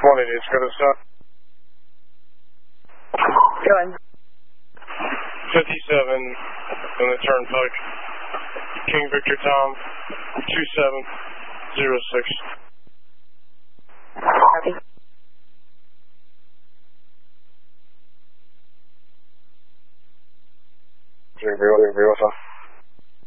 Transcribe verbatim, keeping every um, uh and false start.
one eighty-eight, go to stop. Go ahead. fifty-seven on the turnpike. King Victor Tom, two seven zero six. Copy. Zero, zero, zero, zero,